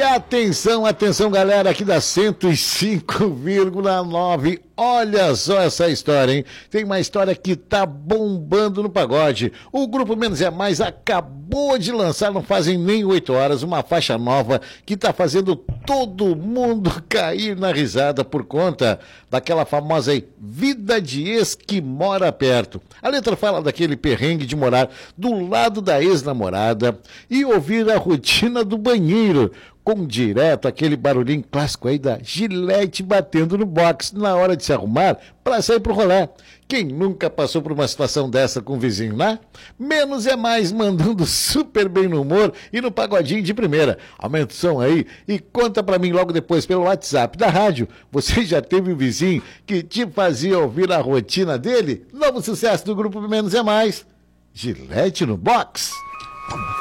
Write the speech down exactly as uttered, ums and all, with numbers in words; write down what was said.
Atenção, atenção, galera, aqui da cento e cinco vírgula nove. Olha só essa história, hein? Tem uma história que tá bombando no pagode. O Grupo Menos é Mais acabou de lançar, não fazem nem oito horas, uma faixa nova que tá fazendo todo mundo cair na risada por conta daquela famosa aí, vida de ex que mora perto. A letra fala daquele perrengue de morar do lado da ex-namorada e ouvir a rotina do banheiro, com direto aquele barulhinho clássico aí da Gillette batendo no box na hora de se arrumar para sair pro rolê. Quem nunca passou por uma situação dessa com o vizinho, né? Menos é Mais, mandando super bem no humor e no pagodinho de primeira. Aumenta o som aí e conta pra mim logo depois pelo WhatsApp da rádio. Você já teve um vizinho que te fazia ouvir a rotina dele? Novo sucesso do Grupo Menos é Mais, Gillette no box.